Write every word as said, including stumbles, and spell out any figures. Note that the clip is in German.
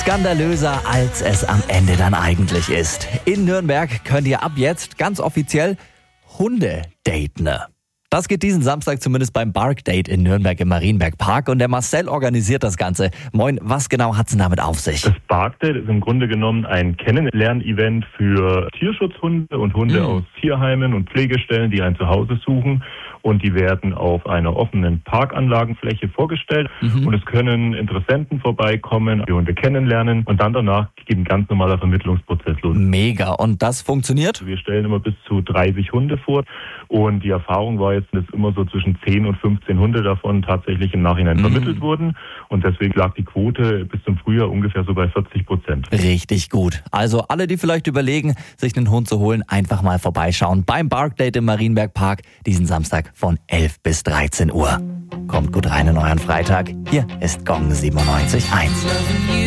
skandalöser, als es am Ende dann eigentlich ist. In Nürnberg könnt ihr ab jetzt ganz offiziell Hunde daten. Das geht diesen Samstag zumindest beim Bark Date in Nürnberg im Marienberg Park und der Marcel organisiert das Ganze. Moin, was genau hat's denn damit auf sich? Das Bark Date ist im Grunde genommen ein Kennenlern-Event für Tierschutzhunde und Hunde Mhm. aus Tierheimen und Pflegestellen, die ein Zuhause suchen. Und die werden auf einer offenen Parkanlagenfläche vorgestellt. Mhm. Und es können Interessenten vorbeikommen, die Hunde kennenlernen und dann danach geht ein ganz normaler Vermittlungsprozess los. Mega. Und das funktioniert? Wir stellen immer bis zu dreißig Hunde vor und die Erfahrung war jetzt, dass immer so zwischen zehn und fünfzehn Hunde davon tatsächlich im Nachhinein Mhm. vermittelt wurden und deswegen lag die Quote bis zum Frühjahr ungefähr so bei vierzig Prozent. Richtig gut. Also alle, die vielleicht überlegen, sich einen Hund zu holen, einfach mal vorbeischauen beim Bark Date im Marienberg Park diesen Samstag von elf bis dreizehn Uhr. Kommt gut rein in euren Freitag. Hier ist Gong siebenundneunzig Komma eins.